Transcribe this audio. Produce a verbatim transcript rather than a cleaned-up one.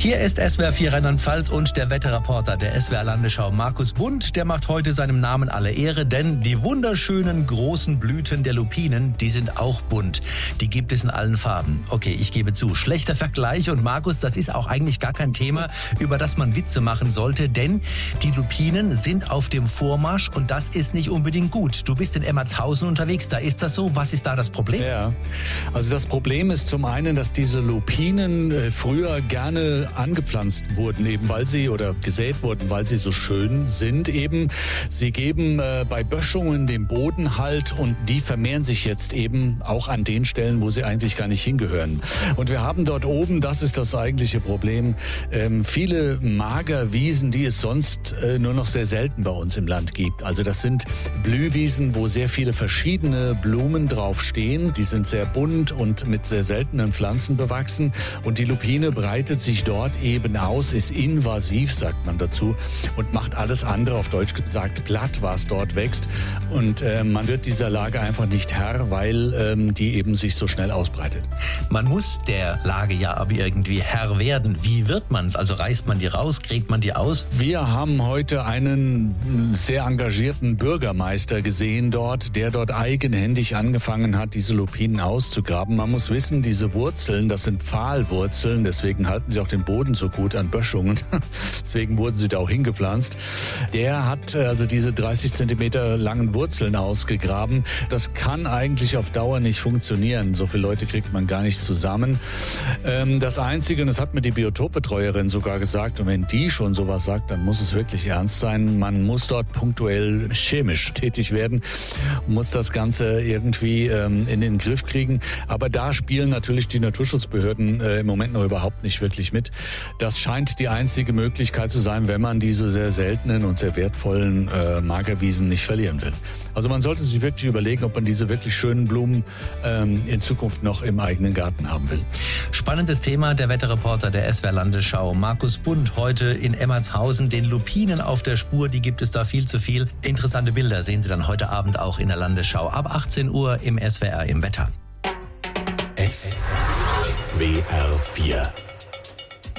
Hier ist S W R vier Rheinland-Pfalz und der Wetterreporter der S W R Landesschau Markus Bund. Der macht heute seinem Namen alle Ehre, denn die wunderschönen großen Blüten der Lupinen, die sind auch bunt. Die gibt es in allen Farben. Okay, ich gebe zu, schlechter Vergleich. Und Markus, das ist auch eigentlich gar kein Thema, über das man Witze machen sollte, denn die Lupinen sind auf dem Vormarsch und das ist nicht unbedingt gut. Du bist in Emmertshausen unterwegs, da ist das so. Was ist da das Problem? Ja, also das Problem ist zum einen, dass diese Lupinen äh, früher gerne angepflanzt wurden, eben weil sie oder gesät wurden, weil sie so schön sind eben. Sie geben äh, bei Böschungen den Boden Halt und die vermehren sich jetzt eben auch an den Stellen, wo sie eigentlich gar nicht hingehören. Und wir haben dort oben, das ist das eigentliche Problem, ähm, viele Magerwiesen, die es sonst äh, nur noch sehr selten bei uns im Land gibt. Also das sind Blühwiesen, wo sehr viele verschiedene Blumen drauf stehen. Die sind sehr bunt und mit sehr seltenen Pflanzen bewachsen. Und die Lupine breitet sich dort eben aus, ist invasiv, sagt man dazu, und macht alles andere, auf Deutsch gesagt, platt, was dort wächst. Und äh, man wird dieser Lage einfach nicht Herr, weil ähm, die eben sich so schnell ausbreitet. Man muss der Lage ja aber irgendwie Herr werden. Wie wird man's? Also reißt man die raus, gräbt man die aus? Wir haben heute einen sehr engagierten Bürgermeister gesehen dort, der dort eigenhändig angefangen hat, diese Lupinen auszugraben. Man muss wissen, diese Wurzeln, das sind Pfahlwurzeln, deswegen halten sie auch den Boden so gut an Böschungen. Deswegen wurden sie da auch hingepflanzt. Der hat also diese dreißig Zentimeter langen Wurzeln ausgegraben. Das kann eigentlich auf Dauer nicht funktionieren. So viele Leute kriegt man gar nicht zusammen. Das Einzige, und das hat mir die Biotopbetreuerin sogar gesagt, und wenn die schon sowas sagt, dann muss es wirklich ernst sein. Man muss dort punktuell chemisch tätig werden, muss das Ganze irgendwie in den Griff kriegen. Aber da spielen natürlich die Naturschutzbehörden im Moment noch überhaupt nicht wirklich mit. Das scheint die einzige Möglichkeit zu sein, wenn man diese sehr seltenen und sehr wertvollen äh, Magerwiesen nicht verlieren will. Also man sollte sich wirklich überlegen, ob man diese wirklich schönen Blumen ähm, in Zukunft noch im eigenen Garten haben will. Spannendes Thema, der Wetterreporter der S W R Landesschau Markus Bund heute in Emmertshausen, den Lupinen auf der Spur, die gibt es da viel zu viel. Interessante Bilder sehen Sie dann heute Abend auch in der Landesschau ab achtzehn Uhr im S W R im Wetter. S W R vier